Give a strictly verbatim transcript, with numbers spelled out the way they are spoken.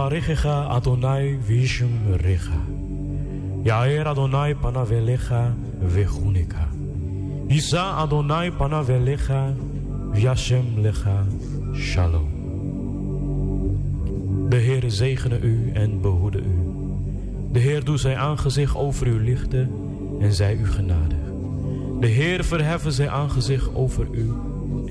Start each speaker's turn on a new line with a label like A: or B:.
A: Yvarechecha Adonai Vishum Recha. Yair Adonai Panavelecha Vechunika. Yisa Adonai Panavelecha Vyashem Lecha Shalom. De Heer zegene u en behoede u. De Heer doet zijn aangezicht over u lichten en zij u genadig. De Heer verheffen zijn aangezicht over u